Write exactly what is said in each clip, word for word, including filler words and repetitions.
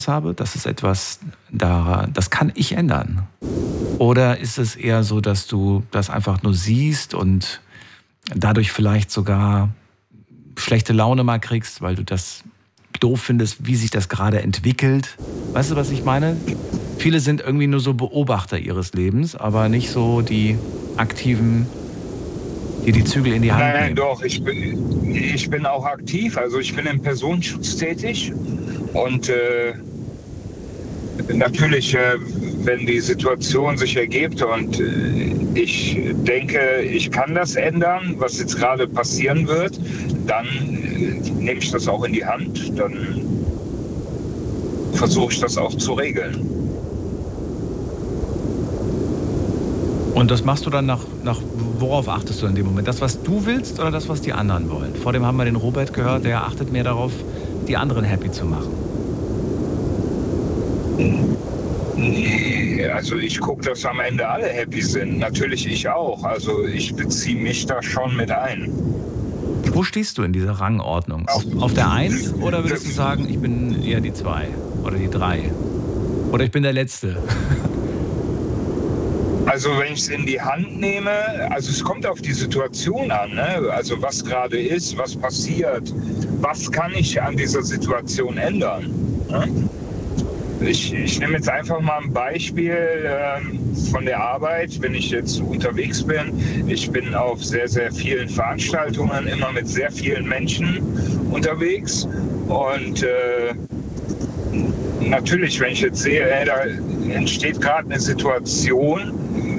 habe, das ist etwas, da, das kann ich ändern? Oder ist es eher so, dass du das einfach nur siehst und dadurch vielleicht sogar schlechte Laune mal kriegst, weil du das doof findest, wie sich das gerade entwickelt? Weißt du, was ich meine? Viele sind irgendwie nur so Beobachter ihres Lebens, aber nicht so die aktiven, die die Zügel in die Hand Nein, nein, nehmen. doch, ich bin, ich bin auch aktiv, also ich bin im Personenschutz tätig und äh, natürlich, äh, wenn die Situation sich ergibt und äh, ich denke, ich kann das ändern, was jetzt gerade passieren wird, dann äh, nehme ich das auch in die Hand, dann versuche ich das auch zu regeln. Und das machst du dann nach, nach, worauf achtest du in dem Moment? Das, was du willst oder das, was die anderen wollen? Vor dem haben wir den Robert gehört, der achtet mehr darauf, die anderen happy zu machen. Nee, also ich gucke, dass am Ende alle happy sind. Natürlich ich auch. Also ich beziehe mich da schon mit ein. Wo stehst du in dieser Rangordnung? Auf, auf der Eins oder würdest du sagen, ich bin eher die Zwei oder die Drei? Oder ich bin der Letzte? Also wenn ich es in die Hand nehme, also es kommt auf die Situation an, ne? Also was gerade ist, was passiert, was kann ich an dieser Situation ändern? Ne? Ich, ich nehme jetzt einfach mal ein Beispiel ähm, von der Arbeit, wenn ich jetzt unterwegs bin. Ich bin auf sehr, sehr vielen Veranstaltungen, immer mit sehr vielen Menschen unterwegs. Und äh, natürlich, wenn ich jetzt sehe, äh, da entsteht gerade eine Situation,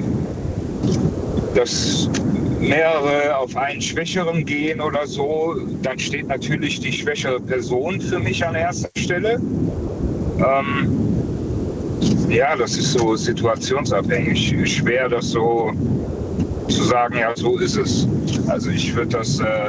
dass mehrere auf einen Schwächeren gehen oder so, dann steht natürlich die schwächere Person für mich an erster Stelle. Ähm, ja, das ist so situationsabhängig. Schwer, das so zu sagen, ja, so ist es. Also ich würde das äh,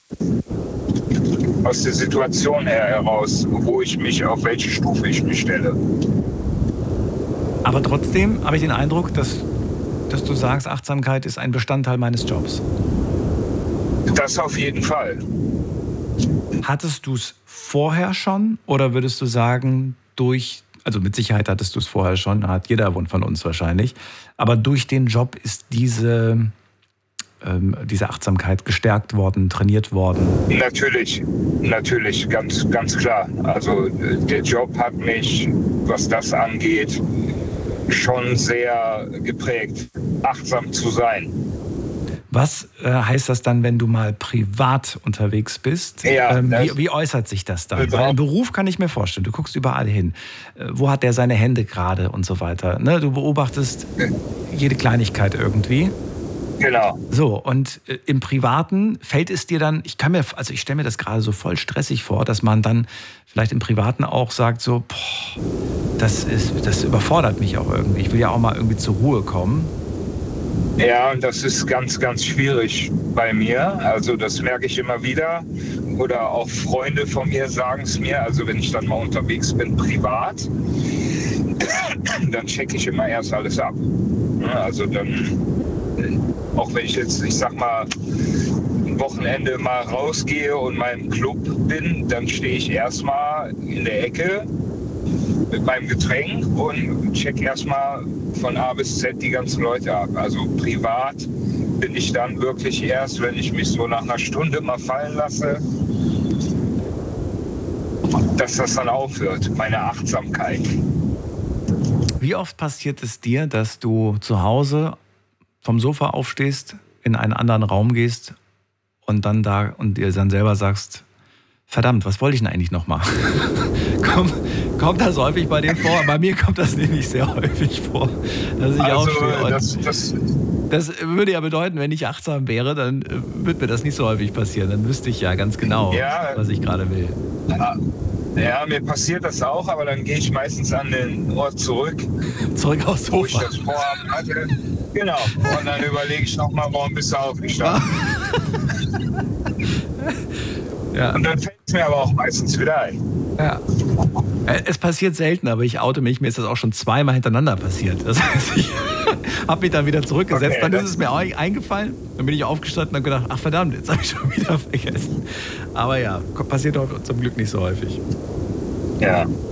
aus der Situation her heraus, wo ich mich, auf welche Stufe ich mich stelle. Aber trotzdem habe ich den Eindruck, dass, dass du sagst, Achtsamkeit ist ein Bestandteil meines Jobs. Das auf jeden Fall. Hattest du es vorher schon oder würdest du sagen, durch, also mit Sicherheit hattest du es vorher schon, hat jeder von uns wahrscheinlich, aber durch den Job ist diese, ähm, diese Achtsamkeit gestärkt worden, trainiert worden? Natürlich, natürlich, ganz, ganz klar. Also der Job hat mich, was das angeht, schon sehr geprägt, achtsam zu sein. Was äh, heißt das dann, wenn du mal privat unterwegs bist? Ja, ähm, wie, wie äußert sich das dann? Weil im Beruf kann ich mir vorstellen, du guckst überall hin. Äh, wo hat der seine Hände gerade und so weiter? Ne? Du beobachtest jede Kleinigkeit irgendwie. Genau. So, und äh, im Privaten fällt es dir dann, ich kann mir, also ich stelle mir das gerade so voll stressig vor, dass man dann vielleicht im Privaten auch sagt so, boah, das ist, das überfordert mich auch irgendwie. Ich will ja auch mal irgendwie zur Ruhe kommen. Ja, und das ist ganz, ganz schwierig bei mir. Also das merke ich immer wieder. Oder auch Freunde von mir sagen es mir. Also wenn ich dann mal unterwegs bin, privat, dann checke ich immer erst alles ab. Also dann, auch wenn ich jetzt, ich sag mal, ein Wochenende mal rausgehe und mal im Club bin, dann stehe ich erstmal in der Ecke mit meinem Getränk und check erstmal von A bis Z die ganzen Leute ab. Also privat bin ich dann wirklich erst, wenn ich mich so nach einer Stunde mal fallen lasse, dass das dann aufhört, meine Achtsamkeit. Wie oft passiert es dir, dass du zu Hause vom Sofa aufstehst, in einen anderen Raum gehst und dann da und dir dann selber sagst, verdammt, was wollte ich denn eigentlich nochmal? Komm, kommt das häufig bei dir vor? Bei mir kommt das nämlich sehr häufig vor, dass ich also, aufstehe. Und das, das, das würde ja bedeuten, wenn ich achtsam wäre, dann würde mir das nicht so häufig passieren. Dann wüsste ich ja ganz genau, ja, was ich gerade will. Ja, ja, mir passiert das auch, aber dann gehe ich meistens an den Ort zurück, Zurück aufs wo ich Sofa. das Vorhaben hatte. Genau. Und dann überlege ich nochmal, warum bist du aufgestanden? Ja. Und dann fällt es mir aber auch meistens wieder ein. Ja. Es passiert selten, aber ich oute mich, mir ist das auch schon zweimal hintereinander passiert. Das heißt, ich habe mich dann wieder zurückgesetzt, Okay, dann ist es mir auch eingefallen, dann bin ich aufgestanden und habe gedacht, ach verdammt, jetzt habe ich schon wieder vergessen. Aber ja, passiert auch zum Glück nicht so häufig. Ja.